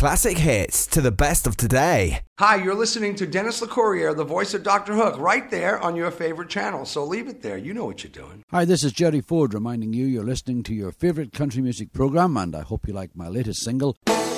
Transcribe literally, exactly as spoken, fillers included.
classic hits to the best of today. Hi, you're listening to Dennis LeCourrier, the voice of Doctor Hook, right there on your favorite channel. So leave it there. You know what you're doing. Hi, this is Jerry Ford reminding you you're listening to your favorite country music program, and I hope you like my latest single.